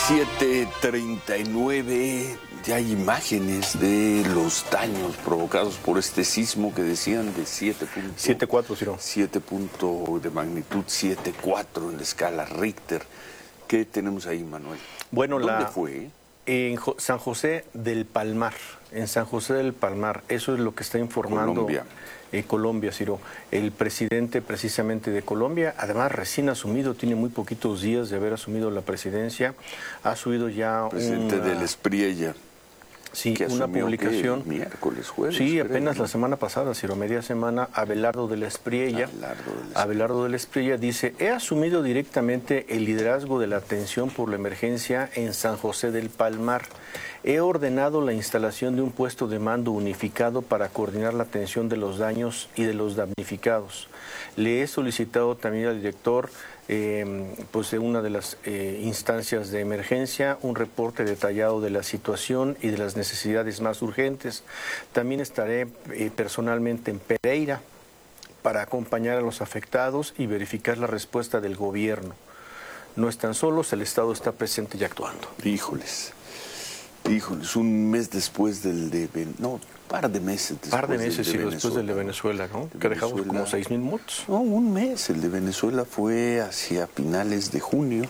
7:39, ya hay imágenes de los daños provocados por este sismo que decían de 7.4, Ciro. 7 de magnitud, 7.4 en la escala Richter. ¿Qué tenemos ahí, Manuel? Bueno, ¿Dónde fue? En San José del Palmar, en San José del Palmar. Eso es lo que está informando Colombia, Ciro. El presidente precisamente de Colombia, además recién asumido, tiene muy poquitos días de haber asumido la presidencia, ha subido ya presidente del Espriella. Sí, una publicación. Miércoles, jueves. Sí, apenas la semana pasada, Ciro, media semana, Abelardo de la Espriella. Abelardo de la Espriella dice: he asumido directamente el liderazgo de la atención por la emergencia en San José del Palmar. He ordenado la instalación de un puesto de mando unificado para coordinar la atención de los daños y de los damnificados. Le he solicitado también al director pues de una de las instancias de emergencia, un reporte detallado de la situación y de las necesidades más urgentes. También estaré personalmente en Pereira para acompañar a los afectados y verificar la respuesta del gobierno. No están solos, el Estado está presente y actuando. Híjoles, un mes después del de... No, par de meses después del de Venezuela, ¿no? Que dejamos como 6,000 muertos. No, un mes. El de Venezuela fue hacia finales de junio.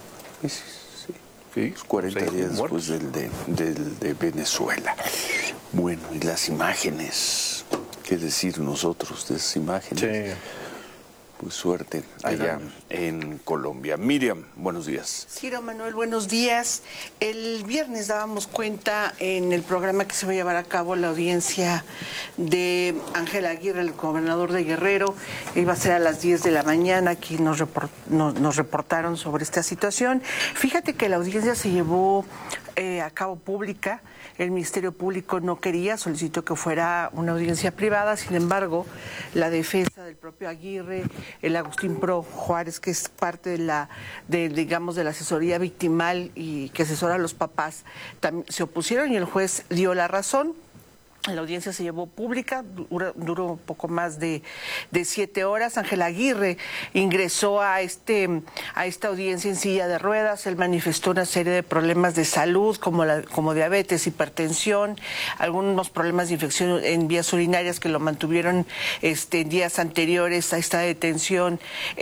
Sí, 40 días después del de Venezuela. Bueno, y las imágenes. ¿Qué decir nosotros de esas imágenes? Sí. Pues suerte allá en Colombia. Miriam, buenos días. Ciro, Manuel, buenos días. El viernes dábamos cuenta en el programa que se va a llevar a cabo la audiencia de Ángel Aguirre, el gobernador de Guerrero. Iba a ser a las 10 de la mañana. Aquí nos reportaron sobre esta situación. Fíjate que la audiencia se llevó a cabo pública. El Ministerio Público no quería, solicitó que fuera una audiencia privada. Sin embargo, la defensa del propio Aguirre, el Agustín Pro Juárez, que es parte de la asesoría victimal y que asesora a los papás, se opusieron y el juez dio la razón. La audiencia se llevó pública, duró un poco más de 7 horas. Ángel Aguirre ingresó a esta audiencia en silla de ruedas. Él manifestó una serie de problemas de salud, como diabetes, hipertensión, algunos problemas de infección en vías urinarias que lo mantuvieron en días anteriores a esta detención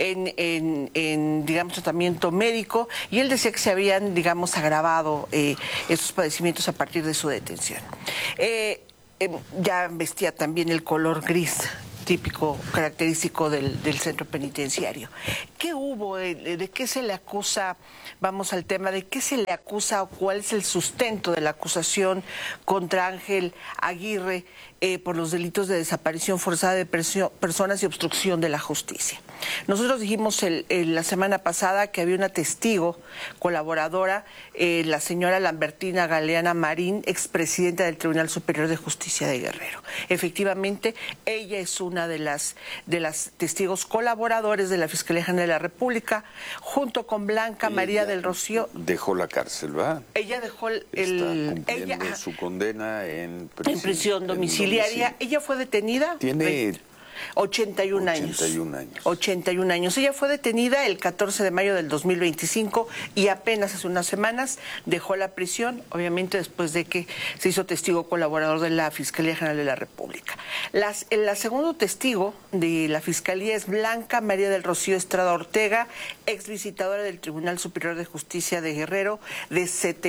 en tratamiento médico. Y él decía que se habían, agravado estos padecimientos a partir de su detención. Ya vestía también el color gris típico, característico del centro penitenciario. ¿Qué hubo? ¿De qué se le acusa? Vamos al tema de qué se le acusa o cuál es el sustento de la acusación contra Ángel Aguirre por los delitos de desaparición forzada de personas y obstrucción de la justicia. Nosotros dijimos la semana pasada que había una testigo colaboradora, la señora Lambertina Galeana Marín, expresidenta del Tribunal Superior de Justicia de Guerrero. Efectivamente, ella es una de las testigos colaboradores de la Fiscalía General de la República, junto con Blanca María del Rocío. Dejó la cárcel, ¿verdad? Ella dejó está cumpliendo su condena en prisión domiciliaria. Ella fue detenida. Tiene 81 años. 81 años. Ella fue detenida el 14 de mayo del 2025 y apenas hace unas semanas dejó la prisión, obviamente después de que se hizo testigo colaborador de la Fiscalía General de la República. La segundo testigo de la Fiscalía es Blanca María del Rocío Estrada Ortega, ex visitadora del Tribunal Superior de Justicia de Guerrero, de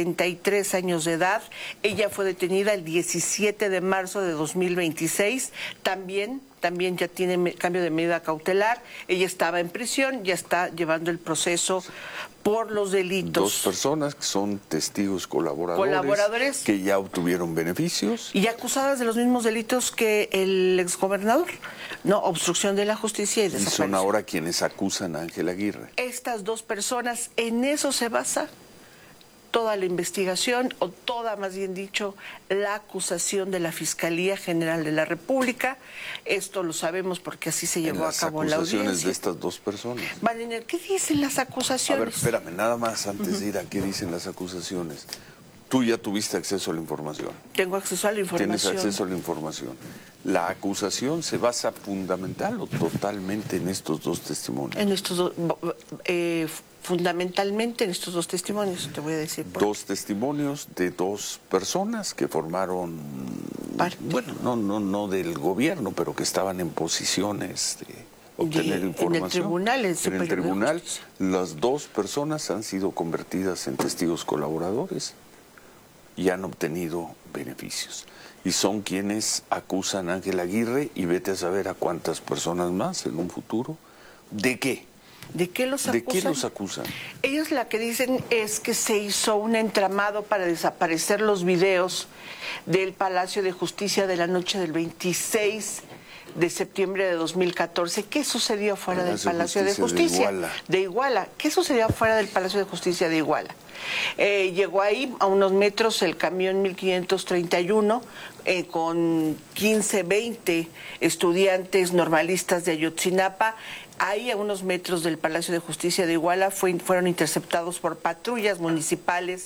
73 años de edad. Ella fue detenida el 17 de marzo de 2026, también ya tiene cambio de medida cautelar. Ella estaba en prisión, ya está llevando el proceso por los delitos. 2 personas que son testigos colaboradores que ya obtuvieron beneficios. Y acusadas de los mismos delitos que el exgobernador, ¿no? Obstrucción de la justicia y desaparición. Y son ahora quienes acusan a Ángel Aguirre. Estas 2 personas, en eso se basa toda la investigación, o toda, más bien dicho, la acusación de la Fiscalía General de la República. Esto lo sabemos porque así se llevó a cabo la audiencia. Las acusaciones de estas 2 personas. Mariner, ¿qué dicen las acusaciones? A ver, espérame, nada más antes de ir a qué dicen las acusaciones. Tú ya tuviste acceso a la información. Tengo acceso a la información. Tienes acceso a la información. ¿La acusación se basa fundamental o totalmente en estos 2 testimonios? En estos dos, fundamentalmente en estos dos testimonios, te voy a decir. Dos testimonios de dos personas que formaron, bueno, no del gobierno, pero que estaban en posiciones de obtener información. En el tribunal, las dos personas han sido convertidas en testigos colaboradores y han obtenido beneficios. Y son quienes acusan a Ángel Aguirre, y vete a saber a cuántas personas más en un futuro. ¿De qué? ¿De qué los acusan? ¿De qué los acusan? Ellos la que dicen es que se hizo un entramado para desaparecer los videos del Palacio de Justicia de la noche del 26 de septiembre de 2014. ¿Qué sucedió fuera del Palacio de Justicia? De Iguala. ¿Qué sucedió fuera del Palacio de Justicia de Iguala? Llegó ahí a unos metros el camión 1531 con 15, 20 estudiantes normalistas de Ayotzinapa. Ahí, a unos metros del Palacio de Justicia de Iguala, fueron interceptados por patrullas municipales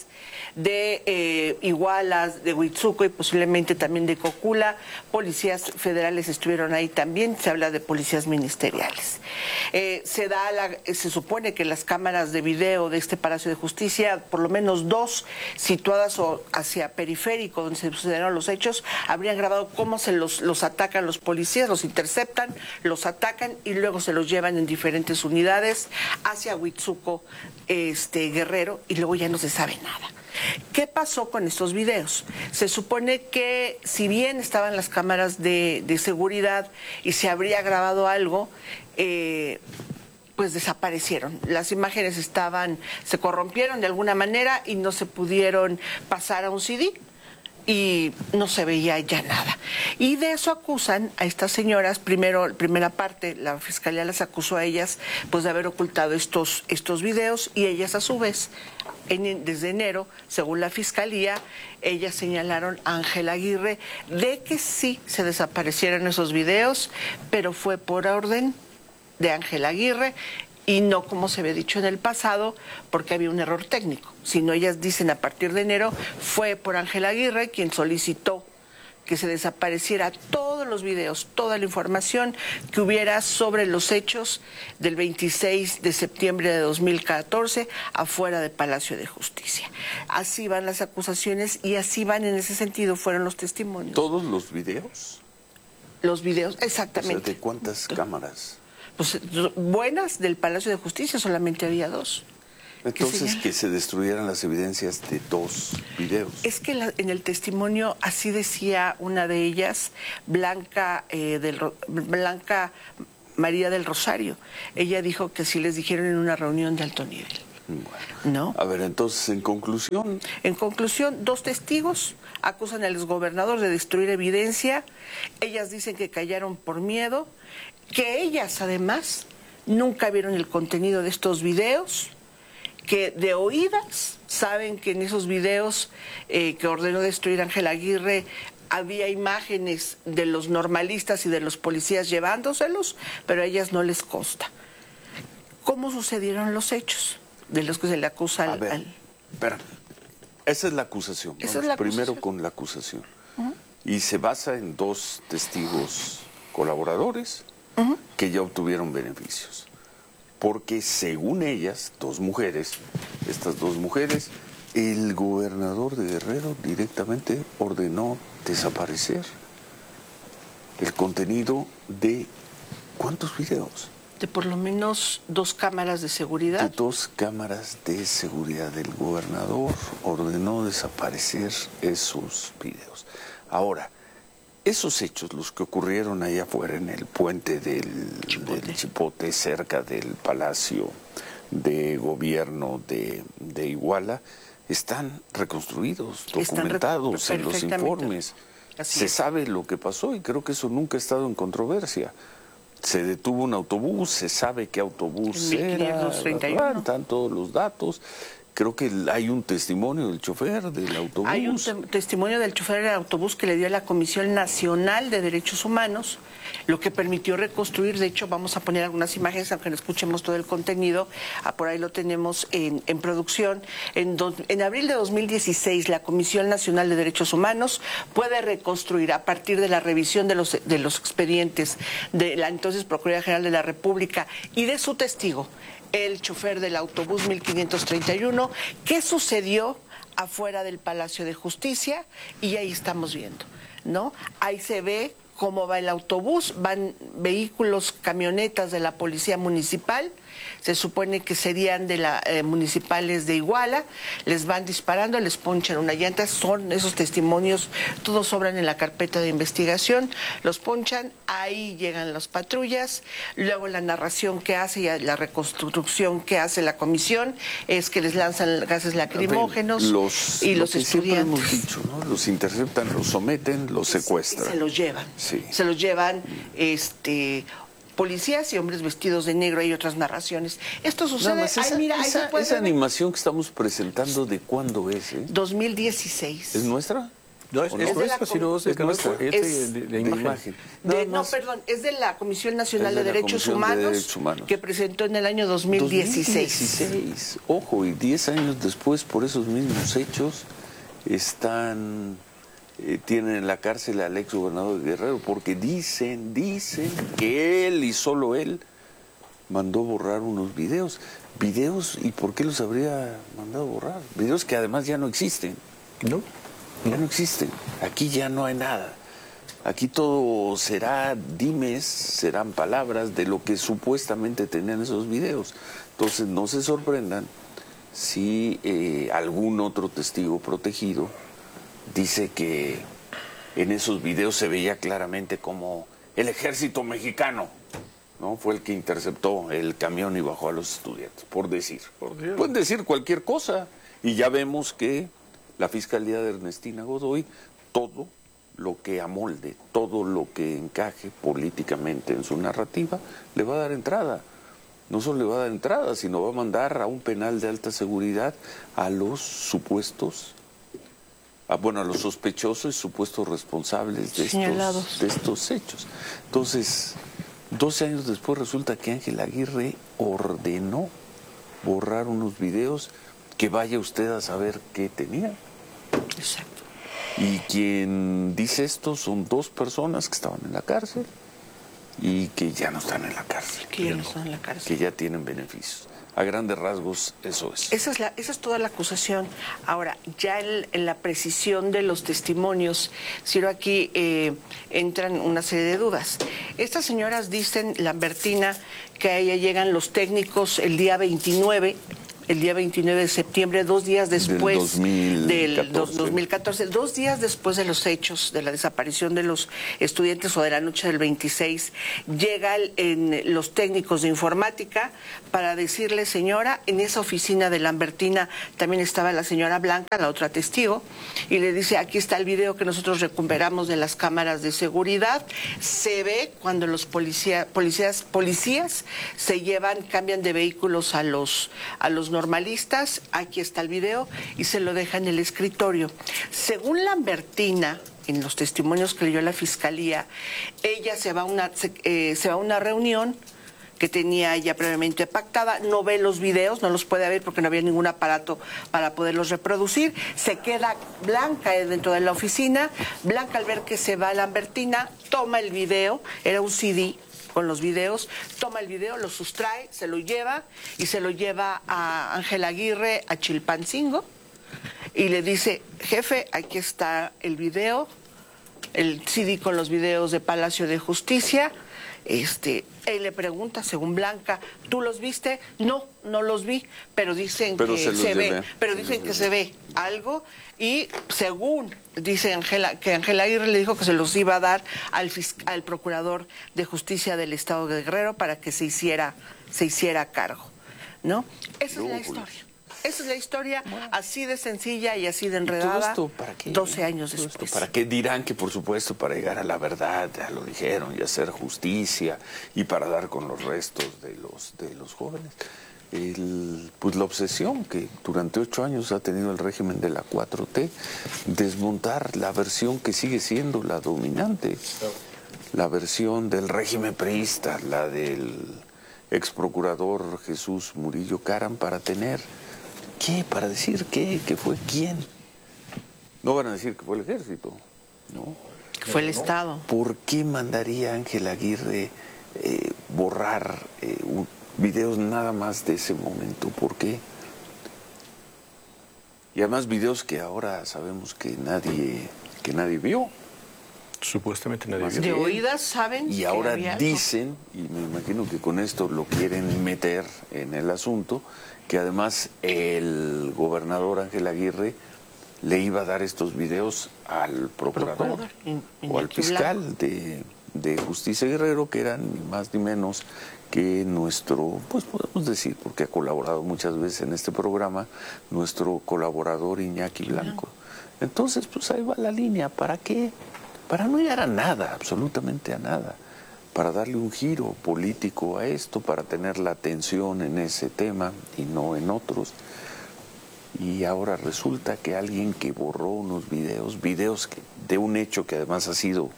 de Iguala, de Huitzuco y posiblemente también de Cocula. Policías federales estuvieron ahí también, se habla de policías ministeriales. Se supone que las cámaras de video de este Palacio de Justicia, por lo menos dos situadas hacia periférico, donde se sucedieron los hechos, habrían grabado cómo se los atacan los policías, los interceptan, los atacan y luego se los llevan en diferentes unidades hacia Huitzuco, Guerrero, y luego ya no se sabe nada. ¿Qué pasó con estos videos? Se supone que si bien estaban las cámaras de seguridad y se habría grabado algo, pues desaparecieron. Las imágenes se corrompieron de alguna manera y no se pudieron pasar a un CD. Y no se veía ya nada. Y de eso acusan a estas señoras. Primera parte, la Fiscalía las acusó a ellas pues de haber ocultado estos videos, y ellas a su vez, desde enero, según la Fiscalía, ellas señalaron a Ángel Aguirre de que sí se desaparecieron esos videos, pero fue por orden de Ángel Aguirre y no como se había dicho en el pasado, porque había un error técnico. Sino ellas dicen a partir de enero fue por Ángel Aguirre quien solicitó que se desapareciera todos los videos, toda la información que hubiera sobre los hechos del 26 de septiembre de 2014 afuera del Palacio de Justicia. Así van las acusaciones y así van, en ese sentido fueron los testimonios. ¿Todos los videos? Los videos, exactamente. O sea, ¿de cuántas cámaras? Pues buenas del Palacio de Justicia solamente había dos. Entonces, que se destruyeran las evidencias de dos videos. Es que en el testimonio así decía una de ellas, Blanca María del Rosario. Ella dijo que sí les dijeron en una reunión de alto nivel. Bueno, ¿no? A ver, entonces, en conclusión. En conclusión, dos testigos acusan al exgobernador de destruir evidencia. Ellas dicen que callaron por miedo, que ellas además nunca vieron el contenido de estos videos, que de oídas saben que en esos videos que ordenó destruir Ángel Aguirre había imágenes de los normalistas y de los policías llevándoselos, pero a ellas no les consta. ¿Cómo sucedieron los hechos de los que se le acusa Espera, esa es la acusación. Primero con la acusación. Y se basa en dos testigos colaboradores que ya obtuvieron beneficios. Porque según ellas, estas dos mujeres, el gobernador de Guerrero directamente ordenó desaparecer el contenido de ¿cuántos videos? De por lo menos 2 cámaras de seguridad. De 2 cámaras de seguridad. El gobernador ordenó desaparecer esos videos. Ahora, esos hechos, los que ocurrieron allá afuera en el puente del Chipote, cerca del Palacio de Gobierno de Iguala, están reconstruidos, documentados en los informes. Se sabe lo que pasó y creo que eso nunca ha estado en controversia. Se detuvo un autobús, se sabe qué autobús era, están todos los datos. Creo que hay un testimonio del chofer del autobús. Hay un testimonio del chofer del autobús que le dio a la Comisión Nacional de Derechos Humanos, lo que permitió reconstruir. De hecho, vamos a poner algunas imágenes, aunque no escuchemos todo el contenido. Por ahí lo tenemos en producción. En abril de 2016, la Comisión Nacional de Derechos Humanos puede reconstruir, a partir de la revisión de los expedientes de la entonces Procuraduría General de la República y de su testigo, el chofer del autobús 1531. ¿Qué sucedió afuera del Palacio de Justicia? Y ahí estamos viendo, ¿no? Ahí se ve cómo va el autobús, van vehículos, camionetas de la Policía Municipal, se supone que serían de la municipales de Iguala, les van disparando, les ponchan una llanta, son esos testimonios, todos sobran en la carpeta de investigación, los ponchan, ahí llegan las patrullas, luego la narración que hace y la reconstrucción que hace la comisión es que les lanzan gases lacrimógenos y los estudiantes. Hemos dicho, ¿no? Los interceptan, los someten, los secuestran. Se los llevan. Sí. Se los llevan policías y hombres vestidos de negro. Hay otras narraciones. Esto sucede. Esa animación que estamos presentando, ¿de cuándo es? 2016. ¿Es nuestra? No, es nuestra, si no es nuestra. De imagen. Perdón, es de la Comisión Nacional de Derechos Humanos que presentó en el año 2016. Ojo, y 10 años después, por esos mismos hechos, tienen en la cárcel al ex gobernador de Guerrero, porque dicen que él y solo él mandó borrar unos videos. ¿Y por qué los habría mandado borrar? Videos que además ya no existen. No. Ya no existen. Aquí ya no hay nada. Aquí todo será dimes, serán palabras de lo que supuestamente tenían esos videos. Entonces no se sorprendan si algún otro testigo protegido dice que en esos videos se veía claramente como el ejército mexicano, ¿no? Fue el que interceptó el camión y bajó a los estudiantes, por decir. Pueden decir cualquier cosa. Y ya vemos que la Fiscalía de Ernestina Godoy, todo lo que amolde, todo lo que encaje políticamente en su narrativa, le va a dar entrada. No solo le va a dar entrada, sino va a mandar a un penal de alta seguridad a los supuestos, a los sospechosos y supuestos responsables de estos hechos. Entonces, 12 años después resulta que Ángel Aguirre ordenó borrar unos videos que vaya usted a saber qué tenía. Exacto. Y quien dice esto son 2 personas que estaban en la cárcel y que ya no están en la cárcel. Que ya tienen beneficios. A grandes rasgos, eso es. Esa es toda la acusación. Ahora, ya en la precisión de los testimonios, Ciro, aquí entran una serie de dudas. Estas señoras dicen, Lambertina, que a ella llegan los técnicos el día 29 de septiembre, 2 días después del 2014, 2 días después de los hechos de la desaparición de los estudiantes o de la noche del 26, llegan los técnicos de informática para decirle, señora, en esa oficina de Lambertina también estaba la señora Blanca, la otra testigo, y le dice, aquí está el video que nosotros recuperamos de las cámaras de seguridad. Se ve cuando los policías cambian de vehículos a los normalistas. Aquí está el video y se lo deja en el escritorio. Según Lambertina, en los testimonios que leyó la fiscalía, ella se va a una reunión que tenía ella previamente pactada, no ve los videos, no los puede ver porque no había ningún aparato para poderlos reproducir. Se queda Blanca dentro de la oficina. Blanca, al ver que se va Lambertina, toma el video, era un CD con los videos, toma el video, lo sustrae, se lo lleva a Ángel Aguirre, a Chilpancingo, y le dice, jefe, aquí está el video, el CD con los videos de Palacio de Justicia. Él le pregunta, según Blanca, ¿tú los viste? No los vi, pero dicen que se ve algo, y según dice que Ángel Aguirre le dijo que se los iba a dar al procurador de justicia del estado de Guerrero para que se hiciera cargo, ¿no? Esa es la historia. Esa es la historia, así de sencilla y así de enredada. ¿Todo esto para qué? 12 años después. ¿Para qué? Dirán que, por supuesto, para llegar a la verdad, ya lo dijeron, y hacer justicia, y para dar con los restos de los jóvenes. Pues la obsesión que durante 8 años ha tenido el régimen de la 4T, desmontar la versión que sigue siendo la dominante, la versión del régimen priista, la del ex procurador Jesús Murillo Caram, para tener... ¿Qué? ¿Para decir qué? ¿Que fue quién? No van a decir que fue el ejército, ¿no? Que fue el Estado. ¿Por qué mandaría Ángel Aguirre borrar videos nada más de ese momento. ¿Por qué? Y además videos que ahora sabemos que nadie vio. Supuestamente nadie vio. De oídas saben. Y ahora dicen, y me imagino que con esto lo quieren meter en el asunto, que además el gobernador Ángel Aguirre le iba a dar estos videos al procurador o al fiscal de Justicia Guerrero, que eran ni más ni menos que nuestro, pues podemos decir, porque ha colaborado muchas veces en este programa, nuestro colaborador Iñaki Blanco. Entonces, pues ahí va la línea. ¿Para qué? Para no llegar a nada, absolutamente a nada. Para darle un giro político a esto, para tener la atención en ese tema y no en otros. Y ahora resulta que alguien que borró unos videos de un hecho que además ha sido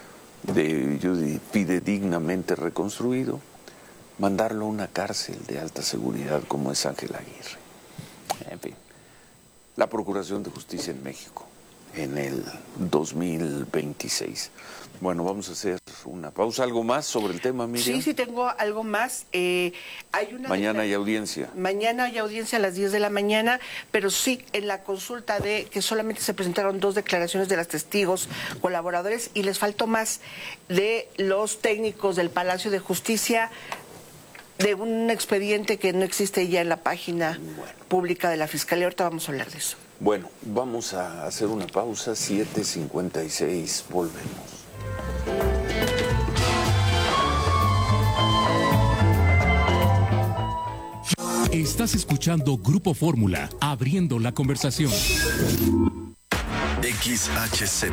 fidedignamente reconstruido, mandarlo a una cárcel de alta seguridad como es Ángel Aguirre. En fin, la Procuración de Justicia en México en el 2026. Bueno, vamos a hacer una pausa. ¿Algo más sobre el tema, Miriam? Sí, tengo algo más. Mañana hay audiencia. Mañana hay audiencia a las 10 de la mañana, pero sí en la consulta de que solamente se presentaron 2 declaraciones de los testigos colaboradores y les faltó más de los técnicos del Palacio de Justicia, de un expediente que no existe ya en la página pública de la Fiscalía. Ahorita vamos a hablar de eso. Bueno, vamos a hacer una pausa, 7:56, volvemos. Estás escuchando Grupo Fórmula, abriendo la conversación. XHZ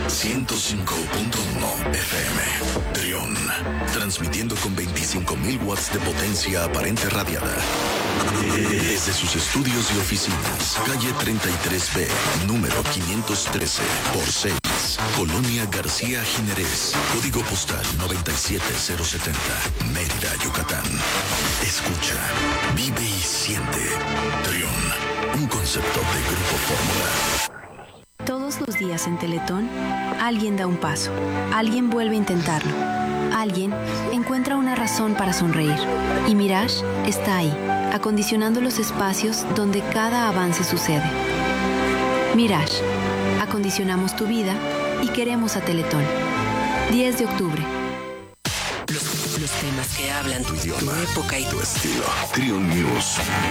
105.1 FM Trión, transmitiendo con 25.000 watts de potencia aparente radiada desde sus estudios y oficinas, calle 33B, número 513 por 6, Colonia García Jiménez, código postal 97070, Mérida, Yucatán. Escucha, vive y siente. Trión, un concepto de Grupo Fórmula. Todos los días en Teletón, alguien da un paso, alguien vuelve a intentarlo, alguien encuentra una razón para sonreír. Y Mirage está ahí, acondicionando los espacios donde cada avance sucede. Mirage, acondicionamos tu vida y queremos a Teletón. 10 de octubre. Los temas que hablan tu idioma, tu época y tu estilo. Trión News.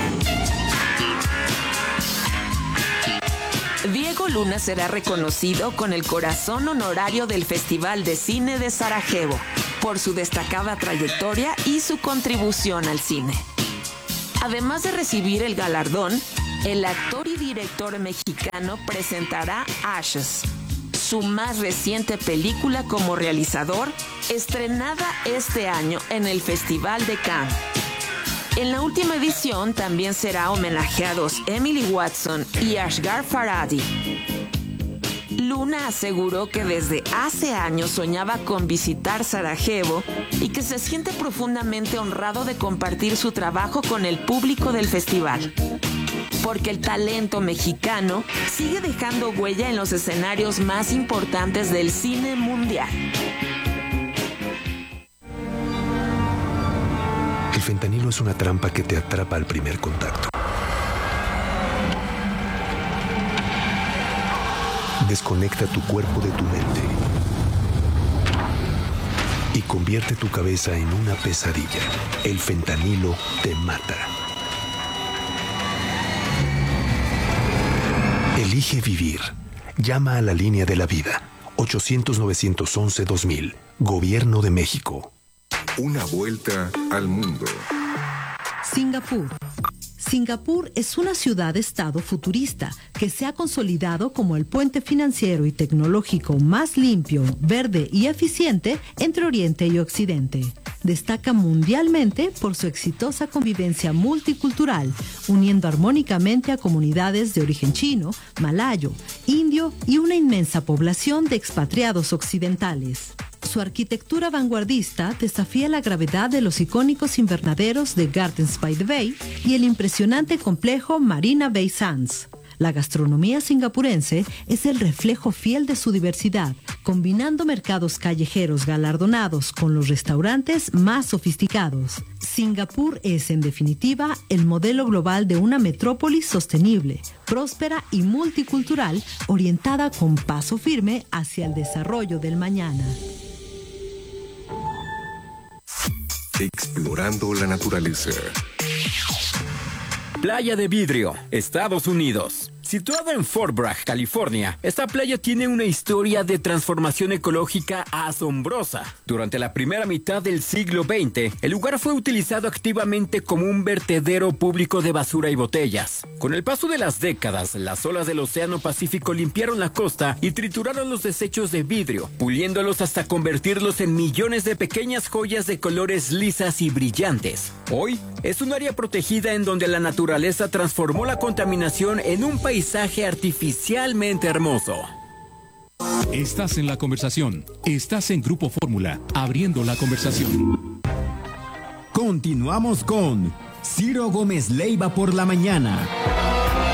Diego Luna será reconocido con el Corazón Honorario del Festival de Cine de Sarajevo por su destacada trayectoria y su contribución al cine. Además de recibir el galardón, el actor y director mexicano presentará Ashes, su más reciente película como realizador, estrenada este año en el Festival de Cannes. En la última edición también será homenajeados Emily Watson y Asghar Farhadi. Luna aseguró que desde hace años soñaba con visitar Sarajevo y que se siente profundamente honrado de compartir su trabajo con el público del festival, porque el talento mexicano sigue dejando huella en los escenarios más importantes del cine mundial. El fentanilo es una trampa que te atrapa al primer contacto. Desconecta tu cuerpo de tu mente y convierte tu cabeza en una pesadilla. El fentanilo te mata. Elige vivir. Llama a la línea de la vida. 800-911-2000. Gobierno de México. Una vuelta al mundo. Singapur. Singapur es una ciudad-estado futurista que se ha consolidado como el puente financiero y tecnológico más limpio, verde y eficiente entre Oriente y Occidente. Destaca mundialmente por su exitosa convivencia multicultural, uniendo armónicamente a comunidades de origen chino, malayo, indio y una inmensa población de expatriados occidentales. Su arquitectura vanguardista desafía la gravedad de los icónicos invernaderos de Gardens by the Bay y el impresionante complejo Marina Bay Sands. La gastronomía singapurense es el reflejo fiel de su diversidad, combinando mercados callejeros galardonados con los restaurantes más sofisticados. Singapur es, en definitiva, el modelo global de una metrópolis sostenible, próspera y multicultural, orientada con paso firme hacia el desarrollo del mañana. Explorando la naturaleza. Playa de Vidrio, Estados Unidos. Situada en Fort Bragg, California, esta playa tiene una historia de transformación ecológica asombrosa. Durante la primera mitad del siglo XX, el lugar fue utilizado activamente como un vertedero público de basura y botellas. Con el paso de las décadas, las olas del Océano Pacífico limpiaron la costa y trituraron los desechos de vidrio, puliéndolos hasta convertirlos en millones de pequeñas joyas de colores lisas y brillantes. Hoy, es un área protegida en donde la naturaleza transformó la contaminación en un paisaje artificialmente hermoso. Estás en la conversación. Estás en Grupo Fórmula, abriendo la conversación. Continuamos con Ciro Gómez Leiva por la mañana.